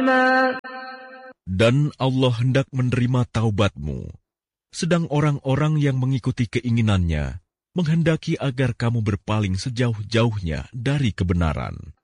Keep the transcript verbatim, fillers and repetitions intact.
Dan Allah hendak menerima taubatmu, sedang orang-orang yang mengikuti keinginannya menghendaki agar kamu berpaling sejauh-jauhnya dari kebenaran.